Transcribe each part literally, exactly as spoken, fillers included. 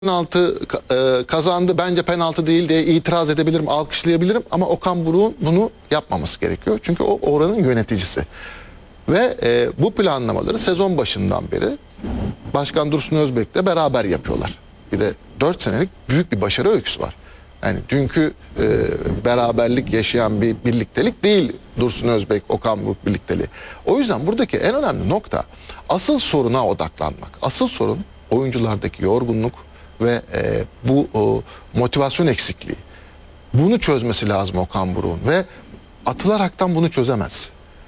Penaltı e, kazandı, bence penaltı değil diye itiraz edebilirim, alkışlayabilirim ama Okan Buruk'un bunu yapmaması gerekiyor. Çünkü o oranın yöneticisi. Ve e, bu planlamaları sezon başından beri Başkan Dursun Özbek'le beraber yapıyorlar. Bir de dört senelik büyük bir başarı öyküsü var. Yani dünkü e, beraberlik yaşayan bir birliktelik değil Dursun Özbek, Okan Buruk birlikteliği. O yüzden buradaki en önemli nokta asıl soruna odaklanmak. Asıl sorun oyunculardaki yorgunluk ve e, bu o, motivasyon eksikliği. Bunu çözmesi lazım Okan Buruk'un ve atılaraktan bunu çözemez.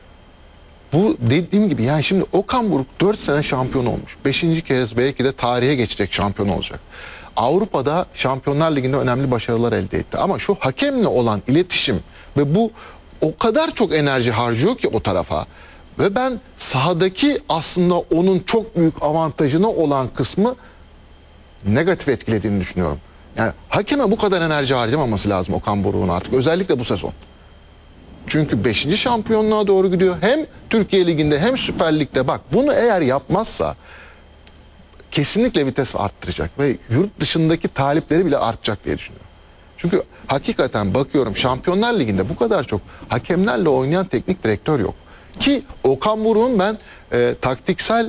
Bu dediğim gibi yani şimdi Okan Buruk dört sene şampiyon olmuş. beşinci kez belki de tarihe geçecek şampiyon olacak. Avrupa'da Şampiyonlar Ligi'nde önemli başarılar elde etti. Ama şu hakemle olan iletişim ve bu o kadar çok enerji harcıyor ki o tarafa. Ve ben sahadaki aslında onun çok büyük avantajına olan kısmı negatif etkilediğini düşünüyorum. Yani hakeme bu kadar enerji harcamaması lazım Okan Buruk'un artık. Özellikle bu sezon. Çünkü beşinci şampiyonluğa doğru gidiyor. Hem Türkiye Ligi'nde hem Süper Lig'de bak bunu eğer yapmazsa kesinlikle vites arttıracak ve yurt dışındaki talipleri bile artacak diye düşünüyorum. Çünkü hakikaten bakıyorum Şampiyonlar Ligi'nde bu kadar çok hakemlerle oynayan teknik direktör yok. Ki Okan Buruk'un ben e, taktiksel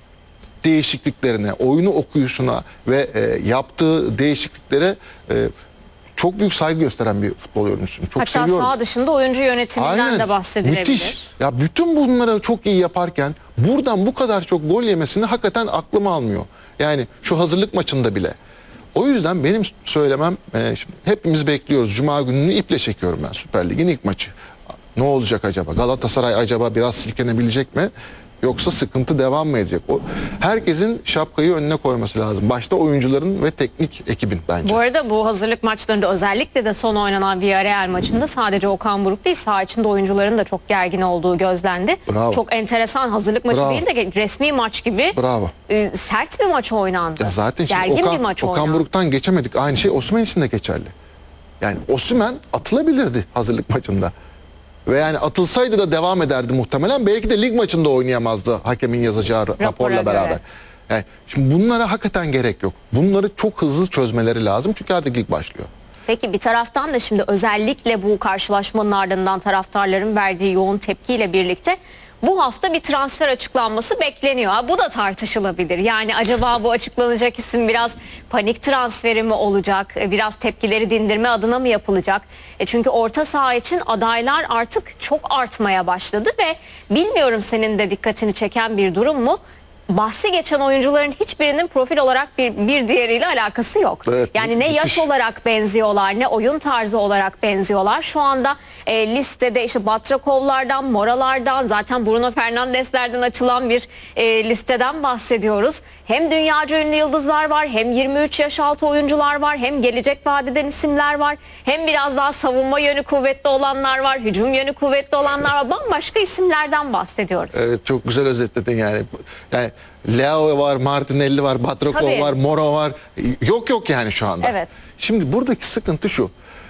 değişikliklerine, oyunu okuyuşuna ve e, yaptığı değişikliklere e, çok büyük saygı gösteren bir futbol oyuncusuyum. Çok Hatta seviyorum. saha dışında oyuncu yönetiminden Aynen. de bahsedilebilir. Müthiş. Ya bütün bunları çok iyi yaparken buradan bu kadar çok gol yemesini hakikaten aklım almıyor. Yani şu hazırlık maçında bile. O yüzden benim söylemem e, şimdi hepimiz bekliyoruz. Cuma gününü iple çekiyorum ben Süper Lig'in ilk maçı. Ne olacak acaba? Galatasaray acaba biraz silkenebilecek mi? Yoksa sıkıntı devam mı edecek? O, herkesin şapkayı önüne koyması lazım. Başta oyuncuların ve teknik ekibin bence. Bu arada bu hazırlık maçlarında özellikle de son oynanan Villarreal maçında sadece Okan Buruk değil saha içinde oyuncuların da çok gergin olduğu gözlendi. Bravo. Çok enteresan hazırlık maçı Bravo. değil de resmi maç gibi Bravo. e, sert bir maç oynandı. Ya zaten şimdi gergin Okan, bir maç Okan oynandı. Buruk'tan geçemedik. Aynı şey Osimhen için de geçerli. Yani Osimhen atılabilirdi hazırlık maçında. Ve yani atılsaydı da devam ederdi muhtemelen. Belki de lig maçında oynayamazdı hakemin yazacağı Rapora raporla göre. beraber. Yani şimdi bunlara hakikaten gerek yok. Bunları çok hızlı çözmeleri lazım. Çünkü artık lig başlıyor. Peki bir taraftan da şimdi özellikle bu karşılaşmanın ardından taraftarların verdiği yoğun tepkiyle birlikte bu hafta bir transfer açıklanması bekleniyor. Ha, bu da tartışılabilir. Yani acaba bu açıklanacak isim biraz panik transferi mi olacak? E, Biraz tepkileri dindirme adına mı yapılacak? E çünkü orta saha için adaylar artık çok artmaya başladı ve bilmiyorum senin de dikkatini çeken bir durum mu? Bahsi geçen oyuncuların hiçbirinin profil olarak bir, bir diğeriyle alakası yok. Evet, yani ne yaş müthiş. olarak benziyorlar ne oyun tarzı olarak benziyorlar. Şu anda e, listede işte Batrakovlardan, Moralardan zaten Bruno Fernandeslerden açılan bir e, listeden bahsediyoruz. Hem dünyaca ünlü yıldızlar var, hem yirmi üç yaş altı oyuncular var, hem gelecek vadeden isimler var, hem biraz daha savunma yönü kuvvetli olanlar var, hücum yönü kuvvetli olanlar var. Bambaşka isimlerden bahsediyoruz. Evet çok güzel özetledin yani. Yani Leo var, Martinelli var, Batrakov Tabii. var, Moro var. Yok yok yani şu anda. Evet. Şimdi buradaki sıkıntı şu.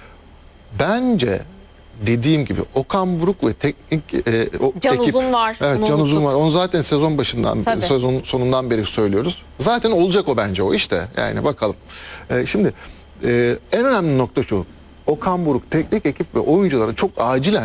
Bence dediğim gibi Okan Buruk ve teknik e, o Can ekip. Uzun var, Evet onu Can Uzun unuttuk. var. Onu zaten sezon başından, Tabii. sezon sonundan beri söylüyoruz. Zaten olacak o bence o işte. Yani bakalım. E, şimdi e, en önemli nokta şu. Okan Buruk teknik ekip ve oyunculara çok acilen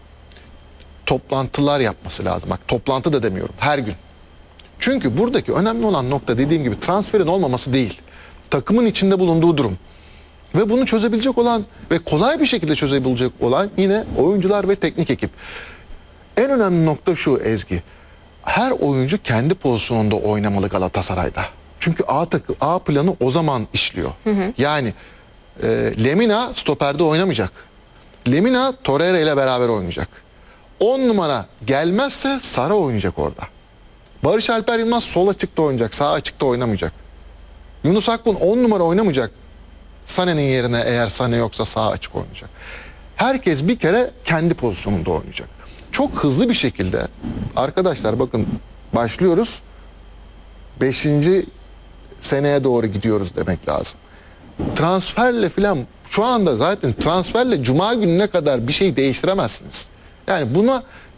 toplantılar yapması lazım. Bak toplantı da demiyorum. Her gün. Çünkü buradaki önemli olan nokta dediğim gibi transferin olmaması değil. Takımın içinde bulunduğu durum. Ve bunu çözebilecek olan ve kolay bir şekilde çözebilecek olan yine oyuncular ve teknik ekip. En önemli nokta şu Ezgi. Her oyuncu kendi pozisyonunda oynamalı Galatasaray'da. Çünkü A, takı, A planı o zaman işliyor. Hı hı. Yani e, Lemina stoperde oynamayacak. Lemina Torreira ile beraber oynayacak. on numara gelmezse Sara oynayacak orada. Barış Alper Yılmaz sol açıkta oynayacak, sağ açıkta oynamayacak. Yunus Akbun on numara oynamayacak. Sané'nin yerine eğer Sané yoksa sağ açık oynayacak. Herkes bir kere kendi pozisyonunda oynayacak. Çok hızlı bir şekilde arkadaşlar bakın başlıyoruz. Beşinci seneye doğru gidiyoruz demek lazım. Transferle filan şu anda zaten transferle Cuma gününe kadar bir şey değiştiremezsiniz. Yani buna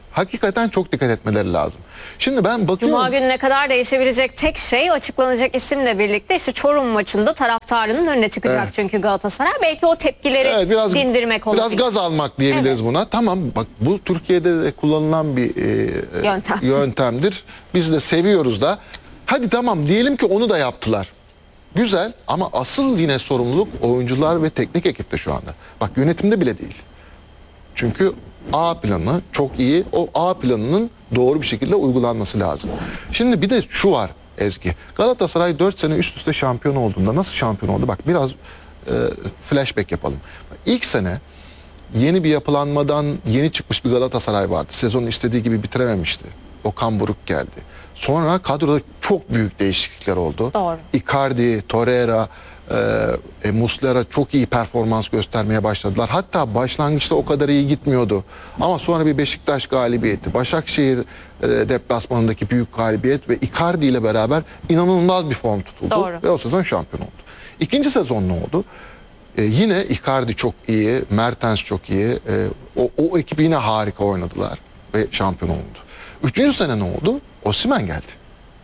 Hakikaten çok dikkat etmeleri lazım. Şimdi ben bakıyorum. Cuma gününe kadar değişebilecek tek şey açıklanacak isimle birlikte işte Çorum maçında taraftarının önüne çıkacak Evet. çünkü Galatasaray. Belki o tepkileri Evet, biraz, dindirmek olabilir. biraz gaz almak diyebiliriz Evet. buna. Tamam, bak bu Türkiye'de de kullanılan bir e, Yöntem. yöntemdir. Biz de seviyoruz da. Hadi tamam diyelim ki onu da yaptılar. Güzel, ama asıl yine sorumluluk oyuncular ve teknik ekipte şu anda. Bak yönetimde bile değil. Çünkü A planı çok iyi. O A planının doğru bir şekilde uygulanması lazım. Şimdi bir de şu var Ezgi. Galatasaray dört sene üst üste şampiyon olduğunda nasıl şampiyon oldu? Bak biraz e, flashback yapalım. İlk sene yeni bir yapılanmadan yeni çıkmış bir Galatasaray vardı. Sezonu istediği gibi bitirememişti. Okan Buruk geldi. Sonra kadroda çok büyük değişiklikler oldu. Doğru. Icardi, Torreira, e, Muslera çok iyi performans göstermeye başladılar. Hatta başlangıçta o kadar iyi gitmiyordu. Ama sonra bir Beşiktaş galibiyeti, Başakşehir e, deplasmanındaki büyük galibiyet ve Icardi ile beraber inanılmaz bir form tutuldu. Doğru. Ve o sezon şampiyon oldu. İkinci sezon ne oldu? E, yine Icardi çok iyi, Mertens çok iyi. E, o, o ekip yine harika oynadılar ve şampiyon oldu. Üçüncü sene ne oldu? Osimhen geldi.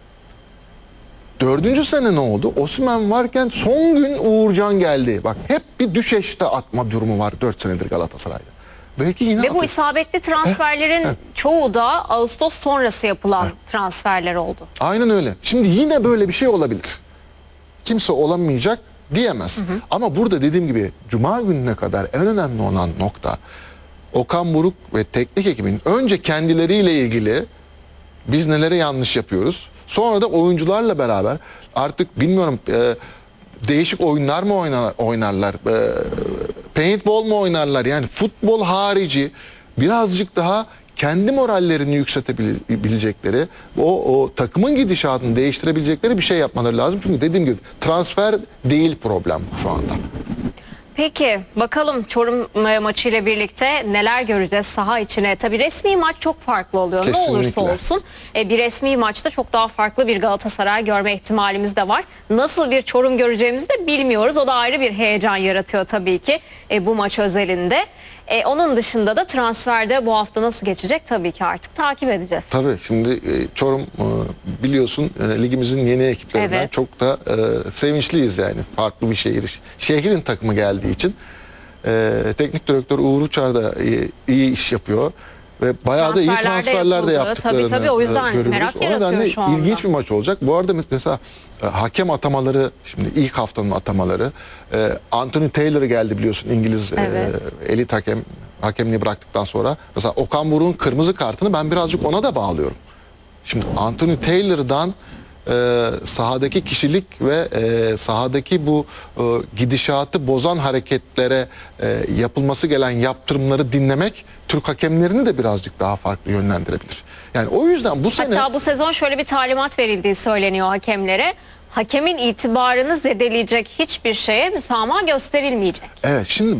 Dördüncü sene ne oldu? Osimhen varken son gün Uğurcan geldi. Bak hep bir düşeşte atma durumu var dört senedir Galatasaray'da. Belki yine Ve bu atır. isabetli transferlerin çoğu da Ağustos sonrası yapılan transferler oldu. Aynen öyle. Şimdi yine böyle bir şey olabilir. Kimse olamayacak diyemez. Hı hı. Ama burada dediğim gibi Cuma gününe kadar en önemli olan nokta Okan Buruk ve teknik ekibin önce kendileriyle ilgili biz neleri yanlış yapıyoruz. Sonra da oyuncularla beraber artık bilmiyorum e, değişik oyunlar mı oynar, oynarlar, e, paintball mu oynarlar, yani futbol harici birazcık daha kendi morallerini yükseltebilecekleri, o, o takımın gidişatını değiştirebilecekleri bir şey yapmaları lazım. Çünkü dediğim gibi transfer değil problem şu anda. Peki bakalım Çorum maçıyla birlikte neler göreceğiz saha içine. Tabii resmi maç çok farklı oluyor. Kesinlikle. Ne olursa olsun e, bir resmi maçta çok daha farklı bir Galatasaray görme ihtimalimiz de var. Nasıl bir Çorum göreceğimizi de bilmiyoruz. O da ayrı bir heyecan yaratıyor tabii ki e, bu maç özelinde. E, onun dışında da transferde bu hafta nasıl geçecek tabii ki artık takip edeceğiz. Tabii şimdi e, Çorum e, biliyorsun e, ligimizin yeni ekiplerinden, Evet. çok da e, sevinçliyiz yani, farklı bir şehir. Şehrin takımı geldiği için e, teknik direktör Uğur Uçar da iyi, iyi iş yapıyor ve bayağı da iyi Transferler de transferler de yapıldı. yaptıklarını Tabii, tabii, o yüzden e, görüyoruz. merak O nedenle yaratıyor şu anda. ilginç bir maç olacak. Bu arada mesela e, hakem atamaları, şimdi ilk haftanın atamaları, e, Anthony Taylor geldi biliyorsun, İngiliz e, Evet. elit hakem, hakemliği bıraktıktan sonra. Mesela Okan Buruk'un kırmızı kartını ben birazcık ona da bağlıyorum. Şimdi Anthony Taylor'dan e, sahadaki kişilik ve e, sahadaki bu e, gidişatı bozan hareketlere e, yapılması gelen yaptırımları dinlemek Türk hakemlerini de birazcık daha farklı yönlendirebilir. Yani o yüzden bu sene... Hatta bu sezon şöyle bir talimat verildiği söyleniyor hakemlere. Hakemin itibarını zedeleyecek hiçbir şeye müsamaha gösterilmeyecek. Evet, şimdi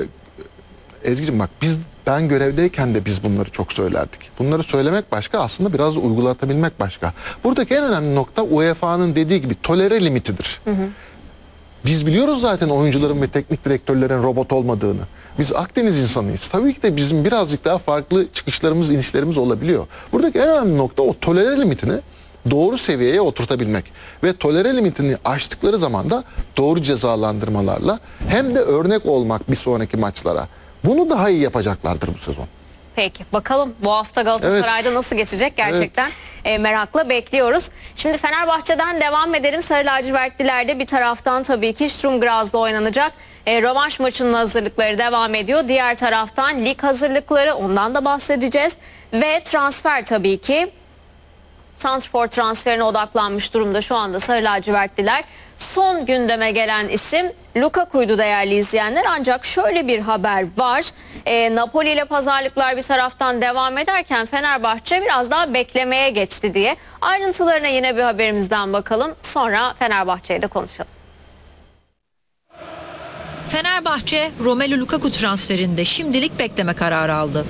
e, Ezgi'cim bak, biz ben görevdeyken de biz bunları çok söylerdik. Bunları söylemek başka, aslında biraz da uygulatabilmek başka. Buradaki en önemli nokta U E F A'nın dediği gibi tolere limitidir. Hı hı. Biz biliyoruz zaten oyuncuların ve teknik direktörlerin robot olmadığını. Biz Akdeniz insanıyız. Tabii ki de bizim birazcık daha farklı çıkışlarımız, inişlerimiz olabiliyor. Buradaki en önemli nokta o tolere limitini doğru seviyeye oturtabilmek. Ve tolere limitini aştıkları zaman da doğru cezalandırmalarla hem de örnek olmak bir sonraki maçlara. Bunu daha iyi yapacaklardır bu sezon. Peki bakalım bu hafta Galatasaray'da Evet. nasıl geçecek gerçekten Evet. e, merakla bekliyoruz. Şimdi Fenerbahçe'den devam edelim. Sarı lacivertlilerde bir taraftan tabii ki Sturm Graz'da oynanacak e, rövanş maçının hazırlıkları devam ediyor. Diğer taraftan lig hazırlıkları, ondan da bahsedeceğiz. Ve transfer tabii ki. Santrfor transferine odaklanmış durumda şu anda Sarı lacivertliler. Son gündeme gelen isim Lukaku'ydu değerli izleyenler. Ancak şöyle bir haber var. E, Napoli ile pazarlıklar bir taraftan devam ederken Fenerbahçe biraz daha beklemeye geçti diye. Ayrıntılarına yine bir haberimizden bakalım. Sonra Fenerbahçe'ye de konuşalım. Fenerbahçe Romelu Lukaku transferinde şimdilik bekleme kararı aldı.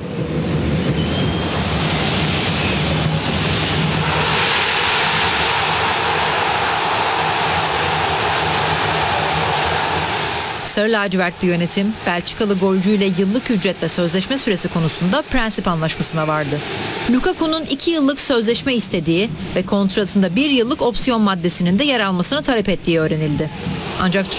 Sarı lacivertli yönetim Belçikalı golcüyle yıllık ücret ve sözleşme süresi konusunda prensip anlaşmasına vardı. Lukaku'nun iki yıllık sözleşme istediği ve kontratında bir yıllık opsiyon maddesinin de yer almasını talep ettiği öğrenildi. Ancak